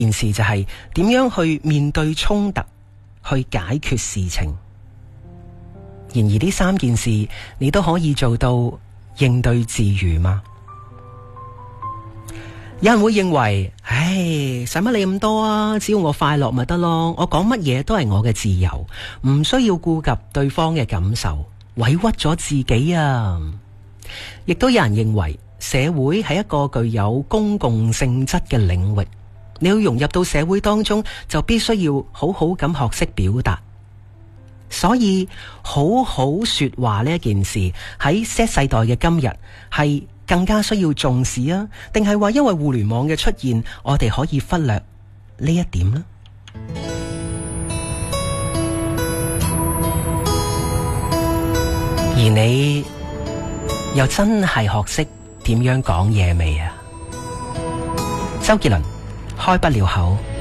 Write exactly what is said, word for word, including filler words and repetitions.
件事就係點樣去面對衝突，去解決事情。然而呢三件事你都可以做到應對自如嗎？有人會認為，唉，使乜你咁多啊？只要我快樂咪得咯，我講乜嘢都係我嘅自由，唔需要顧及對方嘅感受，委屈咗自己啊！亦都有人認為，社會係一個具有公共性質嘅領域，你要融入到社會當中，就必須要好好咁學識表達。所以好好說話呢一件事喺 Z 世代嘅今日係更加需要重視啊？定係話因為互聯網嘅出現，我哋可以忽略呢一點呢？而你又真係學識點樣講嘢未啊？周杰倫，開不了口。